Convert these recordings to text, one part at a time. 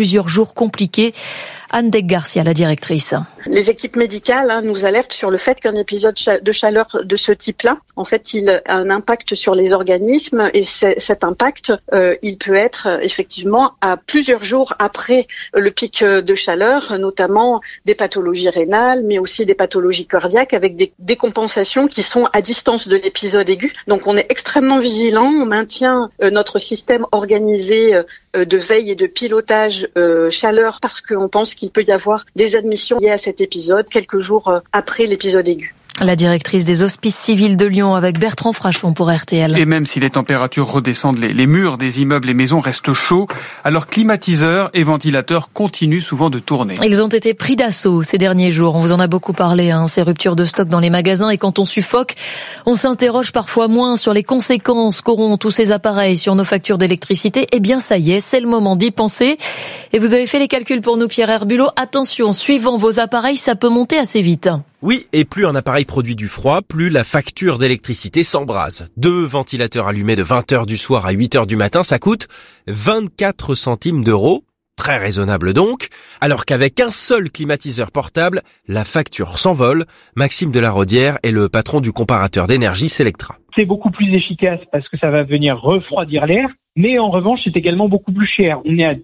plusieurs jours compliqués. Anne Deck-Garcia, la directrice. Les équipes médicales nous alertent sur le fait qu'un épisode de chaleur de ce type-là, en fait, il a un impact sur les organismes et cet impact, il peut être effectivement à plusieurs jours après le pic de chaleur, notamment des pathologies rénales, mais aussi des pathologies cardiaques avec des décompensations qui sont à distance de l'épisode aigu. Donc on est extrêmement vigilant, on maintient notre système organisé de veille et de pilotage chaleur parce qu'on pense qu'il peut y avoir des admissions liées à cet épisode quelques jours après l'épisode aigu. La directrice des Hospices civils de Lyon avec Bertrand Frachon pour RTL. Et même si les températures redescendent, les murs des immeubles et maisons restent chauds, alors climatiseurs et ventilateurs continuent souvent de tourner. Ils ont été pris d'assaut ces derniers jours. On vous en a beaucoup parlé, ces ruptures de stock dans les magasins. Et quand on suffoque, on s'interroge parfois moins sur les conséquences qu'auront tous ces appareils sur nos factures d'électricité. Eh bien, ça y est, c'est le moment d'y penser. Et vous avez fait les calculs pour nous, Pierre Herbulot. Attention, suivant vos appareils, ça peut monter assez vite. Oui, et plus un appareil produit du froid, plus la facture d'électricité s'embrase. 2 ventilateurs allumés de 20h du soir à 8h du matin, ça coûte 24 centimes d'euros. Très raisonnable donc, alors qu'avec un seul climatiseur portable, la facture s'envole. Maxime Delarodière est le patron du comparateur d'énergie Selectra. C'est beaucoup plus efficace parce que ça va venir refroidir l'air, mais en revanche, c'est également beaucoup plus cher. On est à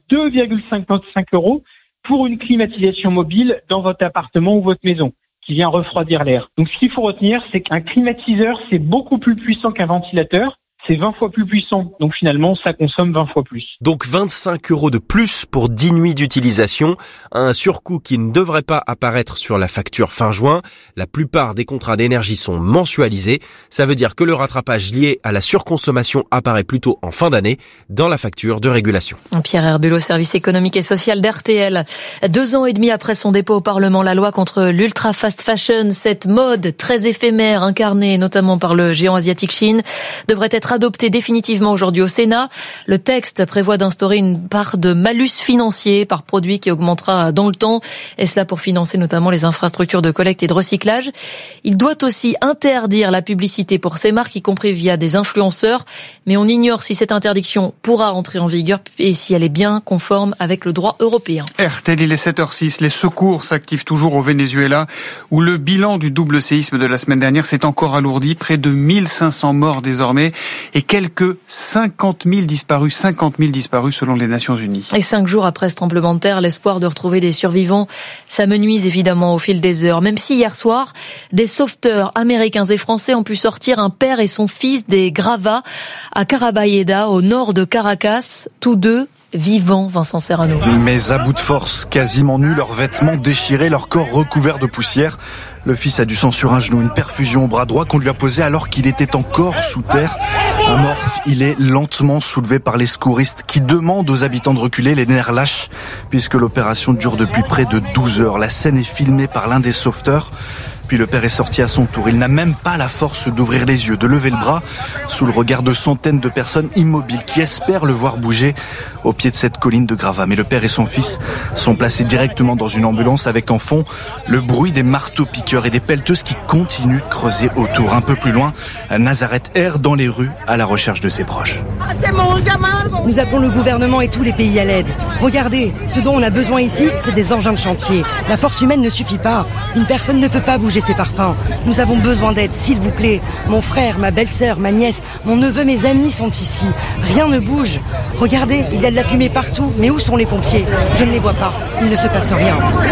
2,55 € pour une climatisation mobile dans votre appartement ou votre maison, qui vient refroidir l'air. Donc ce qu'il faut retenir, c'est qu'un climatiseur, c'est beaucoup plus puissant qu'un ventilateur. C'est 20 fois plus puissant. Donc finalement, ça consomme 20 fois plus. Donc 25 € de plus pour 10 nuits d'utilisation. Un surcoût qui ne devrait pas apparaître sur la facture fin juin. La plupart des contrats d'énergie sont mensualisés. Ça veut dire que le rattrapage lié à la surconsommation apparaît plutôt en fin d'année dans la facture de régulation. Pierre Herbulot, service économique et social d'RTL. 2 ans et demi après son dépôt au Parlement, la loi contre l'ultra fast fashion, cette mode très éphémère incarnée notamment par le géant asiatique Shein, devrait être adopté définitivement aujourd'hui au Sénat. Le texte prévoit d'instaurer une part de malus financier par produit qui augmentera dans le temps, et cela pour financer notamment les infrastructures de collecte et de recyclage. Il doit aussi interdire la publicité pour ces marques, y compris via des influenceurs, mais on ignore si cette interdiction pourra entrer en vigueur et si elle est bien conforme avec le droit européen. RTL, il est 7h06. Les secours s'activent toujours au Venezuela, où le bilan du double séisme de la semaine dernière s'est encore alourdi. Près de 1500 morts désormais. Et quelques 50 000 disparus selon les Nations Unies. Et 5 jours après ce tremblement de terre, l'espoir de retrouver des survivants s'amenuise évidemment au fil des heures. Même si hier soir, des sauveteurs américains et français ont pu sortir un père et son fils des gravats à Carabayeda, au nord de Caracas, tous deux vivants, Vincent Serrano. Mais à bout de force, quasiment nus, leurs vêtements déchirés, leur corps recouvert de poussière. Le fils a du sang sur un genou, une perfusion au bras droit qu'on lui a posée alors qu'il était encore sous terre. Amorphe, il est lentement soulevé par les secouristes qui demandent aux habitants de reculer, les nerfs lâches, puisque l'opération dure depuis près de 12 heures. La scène est filmée par l'un des sauveteurs. Puis le père est sorti à son tour. Il n'a même pas la force d'ouvrir les yeux, de lever le bras, sous le regard de centaines de personnes immobiles qui espèrent le voir bouger au pied de cette colline de gravats. Mais le père et son fils sont placés directement dans une ambulance avec en fond le bruit des marteaux-piqueurs et des pelleteuses qui continuent de creuser autour. Un peu plus loin, Nazareth erre dans les rues à la recherche de ses proches. Nous appelons le gouvernement et tous les pays à l'aide. Regardez, ce dont on a besoin ici, c'est des engins de chantier. La force humaine ne suffit pas. Une personne ne peut pas bouger ses parpaings. Nous avons besoin d'aide, s'il vous plaît. Mon frère, ma belle-sœur, ma nièce, mon neveu, mes amis sont ici. Rien ne bouge. Regardez, il y a de la fumée partout. Mais où sont les pompiers? Je ne les vois pas. Il ne se passe rien.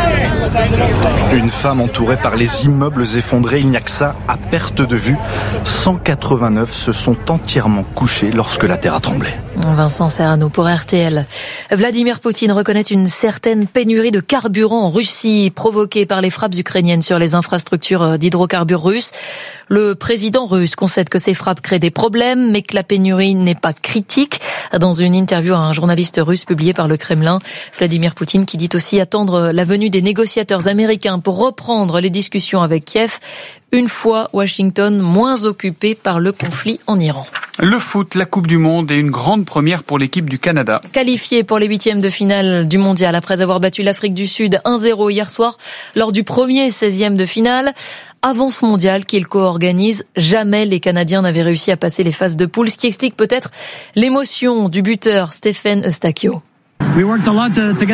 Une femme entourée par les immeubles effondrés, il n'y a que ça à perte de vue. 189 se sont entièrement couchés lorsque la terre a tremblé. Vincent Serrano pour RTL. Vladimir Poutine reconnaît une certaine pénurie de carburant en Russie provoquée par les frappes ukrainiennes sur les infrastructures d'hydrocarbures russes. Le président russe concède que ces frappes créent des problèmes, mais que la pénurie n'est pas critique. Dans une interview à un journaliste russe publiée par le Kremlin, Vladimir Poutine qui dit aussi attendre la venue des négociateurs américains pour reprendre les discussions avec Kiev, une fois Washington moins occupé par le conflit en Iran. Le foot, la Coupe du Monde et une grande première pour l'équipe du Canada. Qualifié pour les 8e de finale du mondial après avoir battu l'Afrique du Sud 1-0 hier soir lors du premier 16e de finale. Avance mondiale qu'il co-organise. Jamais les Canadiens n'avaient réussi à passer les phases de poule, ce qui explique peut-être l'émotion du buteur Stephen Eustaquio.